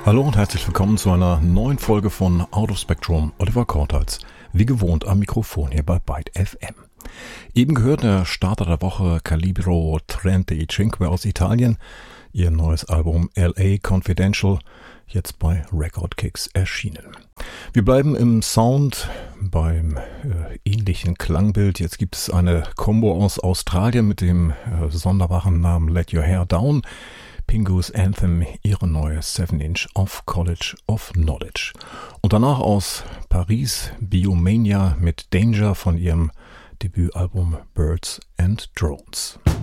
Hallo und herzlich willkommen zu einer neuen Folge von Out of Spectrum. Oliver Kortals, wie gewohnt am Mikrofon hier bei Byte FM. Eben gehört der Starter der Woche Calibro 35 aus Italien. Ihr neues Album LA Confidential, jetzt bei Record Kicks erschienen. Wir bleiben im Sound beim ähnlichen Klangbild. Jetzt gibt es eine Combo aus Australien mit dem sonderbaren Namen Let Your Hair Down. Pingu's Anthem, ihre neue 7-Inch of College of Knowledge. Und danach aus Paris Biomania mit Danger von ihrem Debütalbum Birds and Drones.